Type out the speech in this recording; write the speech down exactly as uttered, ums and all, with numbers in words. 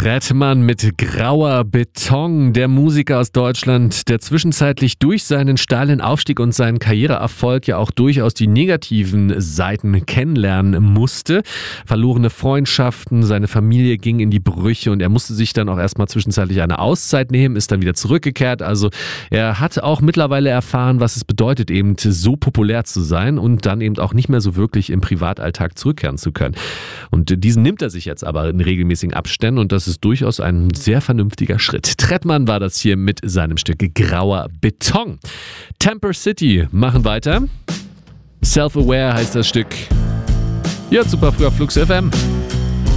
Trettmann mit Grauer Beton, der Musiker aus Deutschland, der zwischenzeitlich durch seinen steilen Aufstieg und seinen Karriereerfolg ja auch durchaus die negativen Seiten kennenlernen musste. Verlorene Freundschaften, seine Familie ging in die Brüche und er musste sich dann auch erstmal zwischenzeitlich eine Auszeit nehmen, ist dann wieder zurückgekehrt. Also er hat auch mittlerweile erfahren, was es bedeutet, eben so populär zu sein und dann eben auch nicht mehr so wirklich im Privatalltag zurückkehren zu können. Und diesen nimmt er sich jetzt aber in regelmäßigen Abständen und das ist durchaus ein sehr vernünftiger Schritt. Trettmann war das hier mit seinem Stück Grauer Beton. Temper City machen weiter. Self-Aware heißt das Stück. Ja, super früh auf Flux F M.